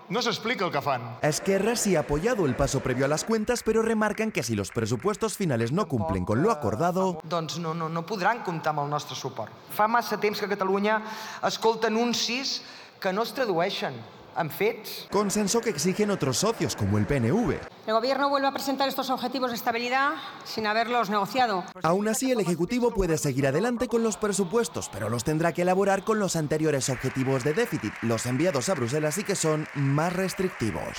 no se explica el que fan. Esquerra sí ha apoyado el paso previo a las cuentas, pero remarcan que si los presupuestos finales no cumplen con lo acordado... Doncs no podran comptar amb el nostre suport. Fa massa temps que Catalunya escolta anuncis que no es tradueixen en fets. Consenso que exigen otros socios, como el PNV. El Gobierno vuelve a presentar estos objetivos de estabilidad sin haberlos negociado. Aún así, el Ejecutivo puede seguir adelante con los presupuestos, pero los tendrá que elaborar con los anteriores objetivos de déficit, los enviados a Bruselas, y que son más restrictivos.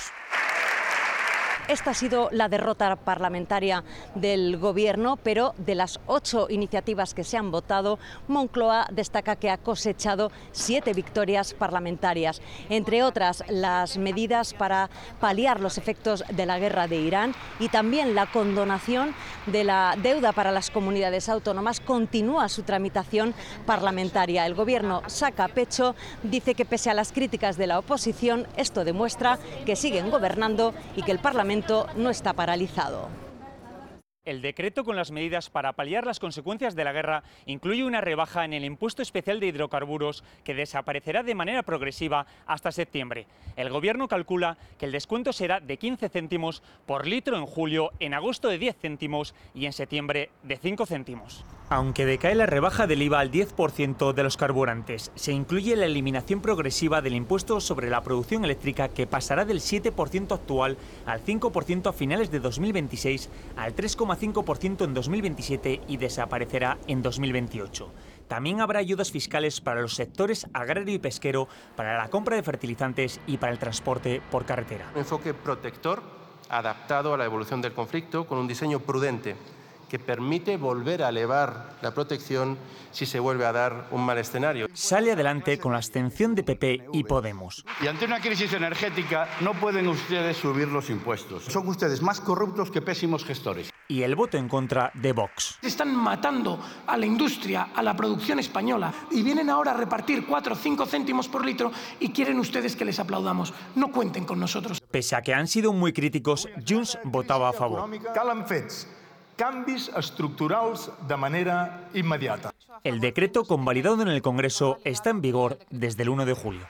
Esta ha sido la derrota parlamentaria del Gobierno, pero de las 8 iniciativas que se han votado, Moncloa destaca que ha cosechado 7 victorias parlamentarias. Entre otras, las medidas para paliar los efectos de la guerra de Irán y también la condonación de la deuda para las comunidades autónomas continúa su tramitación parlamentaria. El Gobierno saca pecho, dice que pese a las críticas de la oposición, esto demuestra que siguen gobernando y que el Parlamento no está paralizado. El decreto con las medidas para paliar las consecuencias de la guerra incluye una rebaja en el impuesto especial de hidrocarburos que desaparecerá de manera progresiva hasta septiembre. El Gobierno calcula que el descuento será de 15 céntimos por litro en julio, en agosto de 10 céntimos y en septiembre de 5 céntimos. Aunque decae la rebaja del IVA al 10% de los carburantes, se incluye la eliminación progresiva del impuesto sobre la producción eléctrica, que pasará del 7% actual al 5% a finales de 2026, al 3,5% en 2027 y desaparecerá en 2028. También habrá ayudas fiscales para los sectores agrario y pesquero, para la compra de fertilizantes y para el transporte por carretera. Un enfoque protector, adaptado a la evolución del conflicto, con un diseño prudente que permite volver a elevar la protección si se vuelve a dar un mal escenario. Sale adelante con la abstención de PP y Podemos. Y ante una crisis energética no pueden ustedes subir los impuestos. Son ustedes más corruptos que pésimos gestores. Y el voto en contra de Vox. Están matando a la industria, a la producción española, y vienen ahora a repartir 4 o 5 céntimos por litro y quieren ustedes que les aplaudamos. No cuenten con nosotros. Pese a que han sido muy críticos, Junts votaba a favor. Calen fets, canvis estructurals de manera inmediata. El decreto convalidado en el Congreso está en vigor desde el 1 de julio.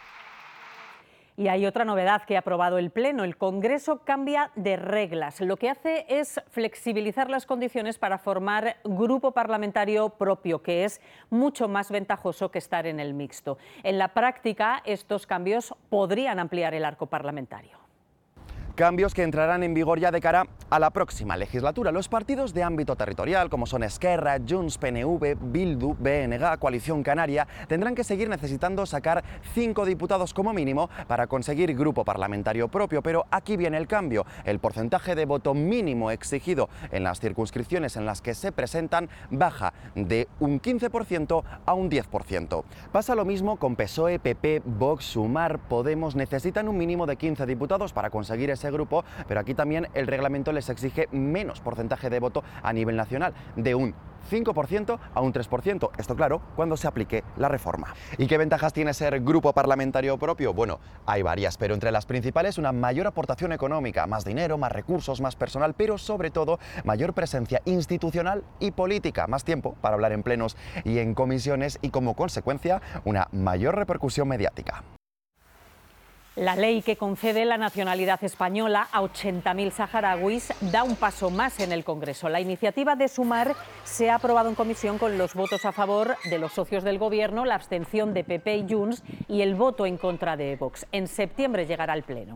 Y hay otra novedad que ha aprobado el Pleno. El Congreso cambia de reglas. Lo que hace es flexibilizar las condiciones para formar grupo parlamentario propio, que es mucho más ventajoso que estar en el mixto. En la práctica, estos cambios podrían ampliar el arco parlamentario. Cambios que entrarán en vigor ya de cara a la próxima legislatura. Los partidos de ámbito territorial, como son Esquerra, Junts, PNV, Bildu, BNG, Coalición Canaria, tendrán que seguir necesitando sacar 5 diputados como mínimo para conseguir grupo parlamentario propio. Pero aquí viene el cambio. El porcentaje de voto mínimo exigido en las circunscripciones en las que se presentan baja de un 15% a un 10%. Pasa lo mismo con PSOE, PP, Vox, Sumar, Podemos. Necesitan un mínimo de 15 diputados para conseguir ese grupo, pero aquí también el reglamento les exige menos porcentaje de voto a nivel nacional, de un 5% a un 3%. Esto, claro, cuando se aplique la reforma. ¿Y qué ventajas tiene ser grupo parlamentario propio? Bueno, hay varias, pero entre las principales una mayor aportación económica, más dinero, más recursos, más personal, pero sobre todo mayor presencia institucional y política, más tiempo para hablar en plenos y en comisiones y, como consecuencia, una mayor repercusión mediática. La ley que concede la nacionalidad española a 80.000 saharauis da un paso más en el Congreso. La iniciativa de Sumar se ha aprobado en comisión con los votos a favor de los socios del Gobierno, la abstención de PP y Junts y el voto en contra de Vox. En septiembre llegará al Pleno.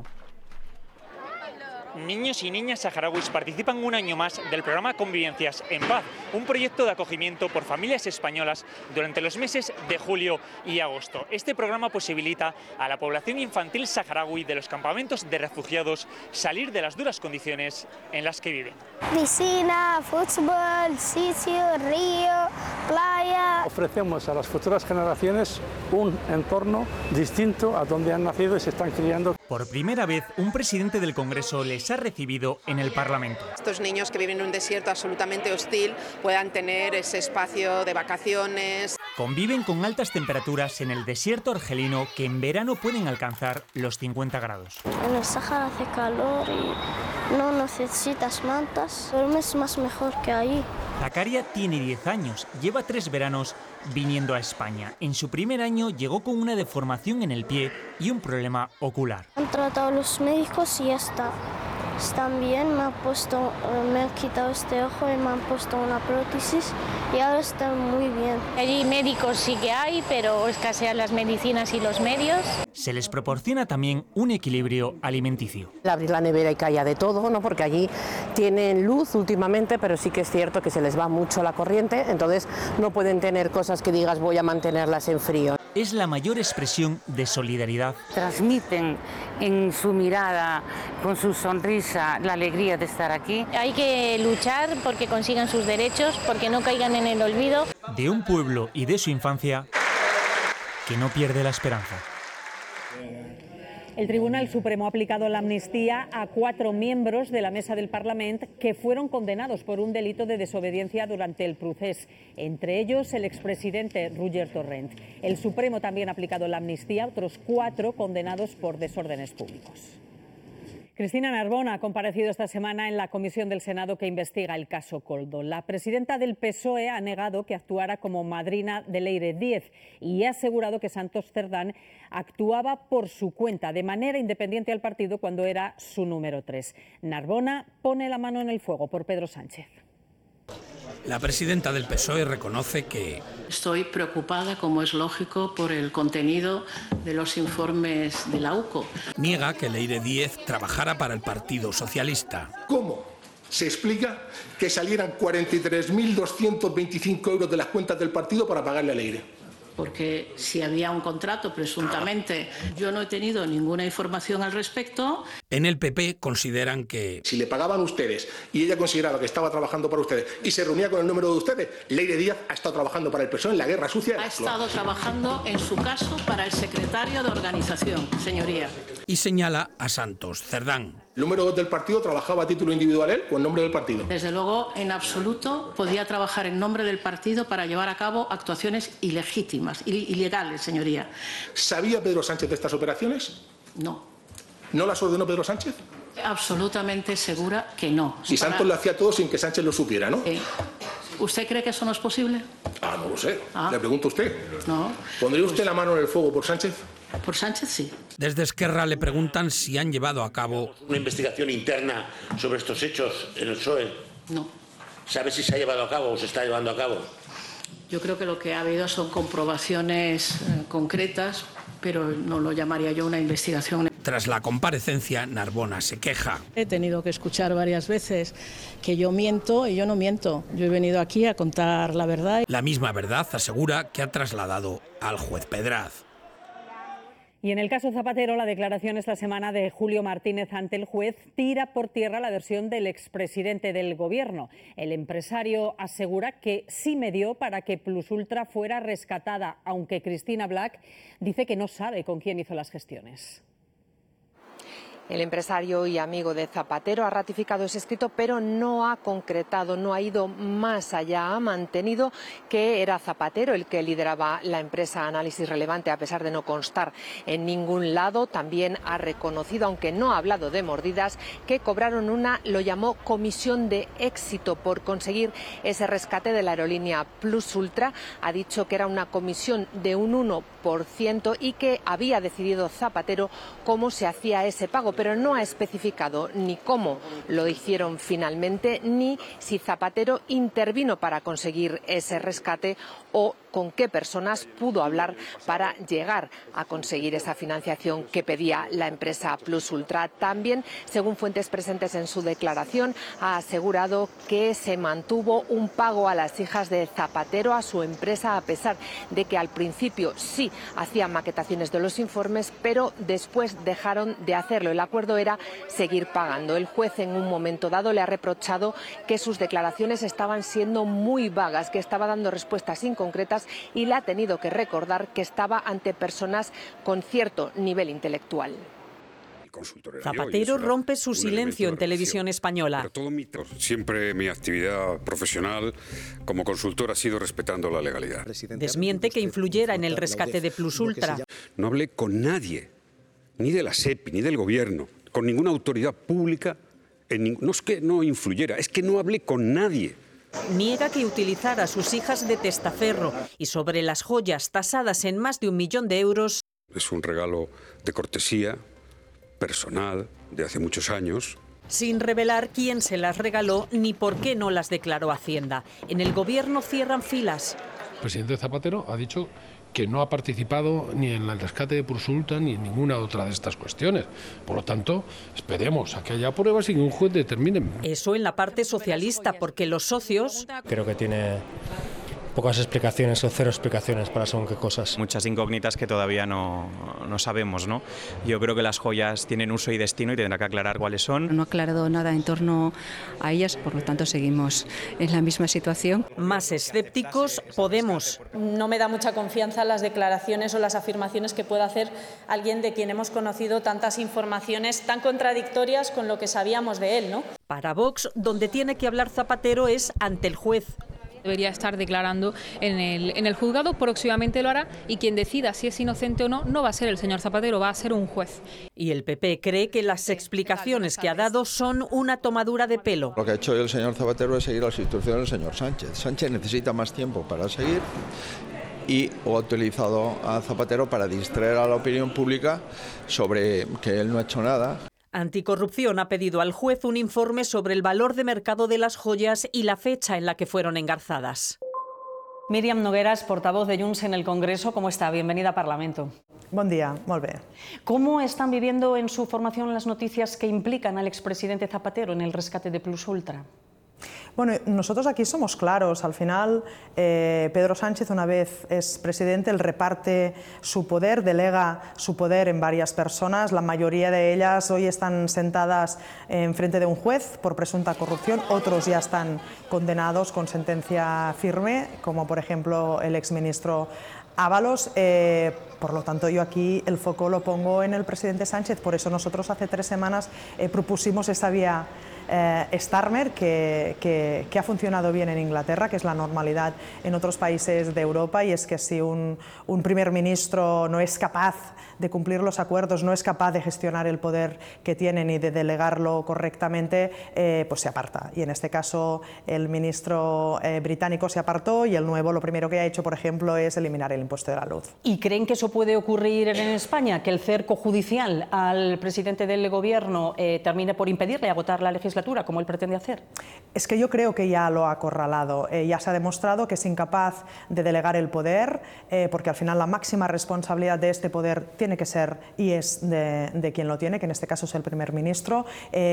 Niños y niñas saharauis participan un año más del programa Convivencias en Paz, un proyecto de acogimiento por familias españolas durante los meses de julio y agosto. Este programa posibilita a la población infantil saharaui de los campamentos de refugiados salir de las duras condiciones en las que viven. Piscina, fútbol, sitio, río, playa. Ofrecemos a las futuras generaciones un entorno distinto a donde han nacido y se están criando. Por primera vez, un presidente del Congreso les ha recibido en el Parlamento. Estos niños que viven en un desierto absolutamente hostil puedan tener ese espacio de vacaciones. conviven con altas temperaturas en el desierto argelino que en verano pueden alcanzar los 50 grados. En el Sáhara hace calor y no necesitas mantas, duermes más mejor que ahí. Zakaria tiene 10 años, lleva 3 veranos viniendo a España. En su primer año llegó con una deformación en el pie y un problema ocular. Han tratado los médicos y ya está. Están bien, me han quitado este ojo y me han puesto una prótesis y ahora están muy bien. Allí médicos sí que hay, pero escasean las medicinas y los medios. Se les proporciona también un equilibrio alimenticio. Abrir la nevera y que haya de todo, ¿no? Porque allí tienen luz últimamente, pero sí que es cierto que se les va mucho la corriente, entonces no pueden tener cosas que digas voy a mantenerlas en frío. Es la mayor expresión de solidaridad. Transmiten en su mirada, con su sonrisa, la alegría de estar aquí. Hay que luchar porque consigan sus derechos, porque no caigan en el olvido. De un pueblo y de su infancia que no pierde la esperanza. El Tribunal Supremo ha aplicado la amnistía a 4 miembros de la mesa del Parlamento que fueron condenados por un delito de desobediencia durante el procés, entre ellos el expresidente Roger Torrent. El Supremo también ha aplicado la amnistía a otros 4 condenados por desórdenes públicos. Cristina Narbona ha comparecido esta semana en la comisión del Senado que investiga el caso Koldo. La presidenta del PSOE ha negado que actuara como madrina de Leire Díez y ha asegurado que Santos Cerdán actuaba por su cuenta, de manera independiente al partido, cuando era su número 3. Narbona pone la mano en el fuego por Pedro Sánchez. La presidenta del PSOE reconoce que estoy preocupada, como es lógico, por el contenido de los informes de la UCO. Niega que Leire Díez trabajara para el Partido Socialista. ¿Cómo se explica que salieran 43.225 euros de las cuentas del partido para pagarle a Leire? Porque si había un contrato, presuntamente, yo no he tenido ninguna información al respecto. En el PP consideran que si le pagaban ustedes y ella consideraba que estaba trabajando para ustedes y se reunía con el número de ustedes, Leire Díaz ha estado trabajando para el PSOE en la guerra sucia. Ha estado trabajando, en su caso, para el secretario de organización, señoría. Y señala a Santos Cerdán. ¿El número 2 del partido trabajaba a título individual él o en nombre del partido? Desde luego, en absoluto, podía trabajar en nombre del partido para llevar a cabo actuaciones ilegítimas, ilegales, señoría. ¿Sabía Pedro Sánchez de estas operaciones? No. ¿No las ordenó Pedro Sánchez? Absolutamente segura que no. Y Santos lo hacía todo sin que Sánchez lo supiera, ¿no? ¿Usted cree que eso no es posible? No lo sé. Le pregunto a usted. No. ¿Pondría usted la mano en el fuego por Sánchez? Por Sánchez, sí. Desde Esquerra le preguntan si han llevado a cabo una investigación interna sobre estos hechos en el PSOE. No. ¿Sabe si se ha llevado a cabo o se está llevando a cabo? Yo creo que lo que ha habido son comprobaciones concretas, pero no lo llamaría yo una investigación. Tras la comparecencia, Narbona se queja. He tenido que escuchar varias veces que yo miento y yo no miento. Yo he venido aquí a contar la verdad. La misma verdad asegura que ha trasladado al juez Pedraz. Y en el caso Zapatero, la declaración esta semana de Julio Martínez ante el juez tira por tierra la versión del expresidente del Gobierno. El empresario asegura que sí medió para que Plus Ultra fuera rescatada, aunque Cristina Black dice que no sabe con quién hizo las gestiones. El empresario y amigo de Zapatero ha ratificado ese escrito, pero no ha concretado, no ha ido más allá. Ha mantenido que era Zapatero el que lideraba la empresa Análisis Relevante, a pesar de no constar en ningún lado. También ha reconocido, aunque no ha hablado de mordidas, que cobraron una, lo llamó, comisión de éxito por conseguir ese rescate de la aerolínea Plus Ultra. Ha dicho que era una comisión de un 1% y que había decidido Zapatero cómo se hacía ese pago, pero no ha especificado ni cómo lo hicieron finalmente, ni si Zapatero intervino para conseguir ese rescate o con qué personas pudo hablar para llegar a conseguir esa financiación que pedía la empresa Plus Ultra. También, según fuentes presentes en su declaración, ha asegurado que se mantuvo un pago a las hijas de Zapatero, a su empresa, a pesar de que al principio sí hacían maquetaciones de los informes, pero después dejaron de hacerlo. El acuerdo era seguir pagando. El juez, en un momento dado, le ha reprochado que sus declaraciones estaban siendo muy vagas, que estaba dando respuestas inconcretas, y le ha tenido que recordar que estaba ante personas con cierto nivel intelectual. consultor era Zapatero rompe su silencio en televisión española. Siempre mi actividad profesional como consultor ha sido respetando la legalidad. Desmiente que influyera en el rescate de Plusultra. No hablé con nadie, ni de la SEPI, ni del gobierno, con ninguna autoridad pública. No es que no influyera, es que no hablé con nadie. Niega que utilizara a sus hijas de testaferro y sobre las joyas tasadas en más de 1 millón de euros. Es un regalo de cortesía, personal, de hace muchos años. Sin revelar quién se las regaló ni por qué no las declaró Hacienda. En el gobierno cierran filas. El presidente Zapatero ha dicho que no ha participado ni en el rescate de Plusultra ni en ninguna otra de estas cuestiones. Por lo tanto, esperemos a que haya pruebas y que un juez determine. Eso en la parte socialista, porque los socios... Creo que tiene pocas explicaciones o cero explicaciones para según qué cosas. Muchas incógnitas que todavía no sabemos, ¿no? Yo creo que las joyas tienen uso y destino y tendrá que aclarar cuáles son. No ha aclarado nada en torno a ellas, por lo tanto seguimos en la misma situación. Más escépticos, Podemos. No me da mucha confianza las declaraciones o las afirmaciones que pueda hacer alguien de quien hemos conocido tantas informaciones tan contradictorias con lo que sabíamos de él, ¿no? Para Vox, donde tiene que hablar Zapatero es ante el juez. Debería estar declarando en el juzgado, próximamente lo hará, y quien decida si es inocente o no, no va a ser el señor Zapatero, va a ser un juez. Y el PP cree que las explicaciones que ha dado son una tomadura de pelo. Lo que ha hecho el señor Zapatero es seguir las instrucciones del señor Sánchez. Sánchez necesita más tiempo para seguir y ha utilizado a Zapatero para distraer a la opinión pública sobre que él no ha hecho nada. Anticorrupción ha pedido al juez un informe sobre el valor de mercado de las joyas y la fecha en la que fueron engarzadas. Míriam Nogueras, portavoz de Junts en el Congreso, ¿cómo está? Bienvenida a Parlamento. Bon dia, molt bé. ¿Cómo están viviendo en su formación las noticias que implican al expresidente Zapatero en el rescate de Plusultra? Bueno, nosotros aquí somos claros. Al final, Pedro Sánchez, una vez es presidente, él reparte su poder, delega su poder en varias personas. La mayoría de ellas hoy están sentadas enfrente de un juez por presunta corrupción. Otros ya están condenados con sentencia firme, como por ejemplo el exministro Ábalos. Por lo tanto, yo aquí el foco lo pongo en el presidente Sánchez. Por eso nosotros hace 3 semanas propusimos esa vía Starmer, que ha funcionado bien en Inglaterra, que es la normalidad en otros países de Europa, y es que si un primer ministro no es capaz de cumplir los acuerdos, no es capaz de gestionar el poder que tiene ni de delegarlo correctamente, pues se aparta. Y en este caso el ministro británico se apartó y el nuevo lo primero que ha hecho, por ejemplo, es eliminar el impuesto de la luz. ¿Y creen que eso puede ocurrir en España? ¿Que el cerco judicial al presidente del gobierno termine por impedirle agotar la legislatura, como él pretende hacer? Es que yo creo que ya lo ha acorralado. Ya se ha demostrado que es incapaz de delegar el poder, porque al final la máxima responsabilidad de este poder tiene que ser y es de quien lo tiene, que en este caso es el primer ministro,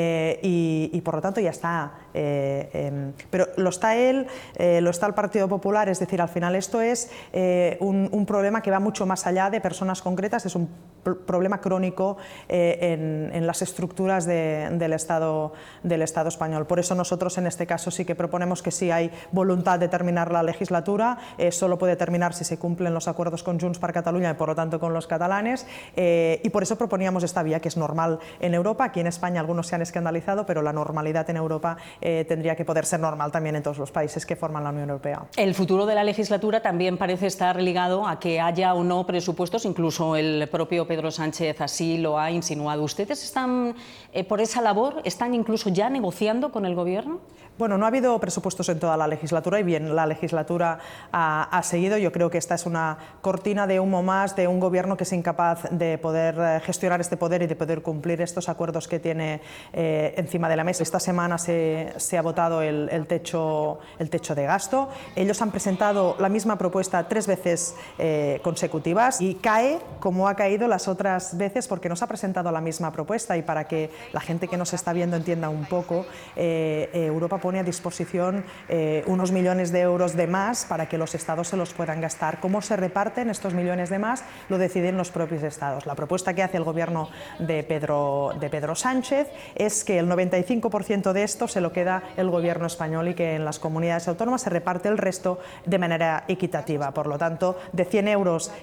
y por lo tanto ya está. Pero lo está él, lo está el Partido Popular, es decir, al final esto es un problema que va mucho más allá de personas concretas, es un problema crónico en las estructuras del Estado español. Por eso nosotros en este caso sí que proponemos que si hay voluntad de terminar la legislatura, solo puede terminar si se cumplen los acuerdos con Junts per Catalunya y por lo tanto con los catalanes, y por eso proponíamos esta vía, que es normal en Europa. Aquí en España algunos se han escandalizado, pero la normalidad en Europa tendría que poder ser normal también en todos los países que forman la Unión Europea. El futuro de la legislatura también parece estar ligado a que haya o no presupuestos, incluso el propio Pedro Sánchez así lo ha insinuado. ¿Ustedes están por esa labor? ¿Están incluso ya negociando con el Gobierno? Bueno, no ha habido presupuestos en toda la legislatura y bien, la legislatura ha seguido. Yo creo que esta es una cortina de humo más de un Gobierno que es incapaz de poder gestionar este poder y de poder cumplir estos acuerdos que tiene encima de la mesa. Esta semana se ha votado el techo de gasto. Ellos han presentado la misma propuesta 3 veces consecutivas y cae como ha caído las otras veces porque no se ha presentado la misma propuesta. Y para que la gente que nos está viendo entienda un poco, Europa pone a disposición unos millones de euros de más para que los estados se los puedan gastar. ¿Cómo se reparten estos millones de más? Lo deciden los propios estados. La propuesta que hace el gobierno de Pedro Sánchez es que el 95% de esto se lo queda el gobierno español y que en las comunidades autónomas se reparte el resto de manera equitativa. Por lo tanto, de 100 euros que reparte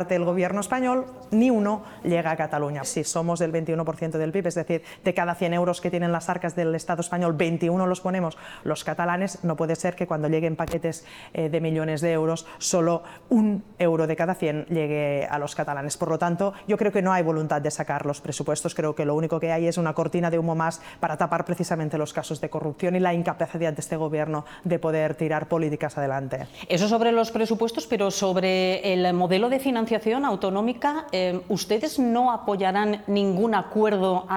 reparte el gobierno español, ni uno llega a Cataluña. Si somos del 21% del PIB, es decir, de cada 100 euros que tienen las arcas del Estado español, 21 los ponemos los catalanes, no puede ser que cuando lleguen paquetes de millones de euros, solo 1 euro de cada 100 llegue a los catalanes. Por lo tanto, yo creo que no hay voluntad de sacar los presupuestos, creo que lo único que hay es una cortina de humo más para tapar precisamente los casos de corrupción y la incapacidad de este gobierno de poder tirar políticas adelante. Eso sobre los presupuestos, pero sobre el modelo de financiación autonómica, ¿ustedes no apoyarán ningún acuerdo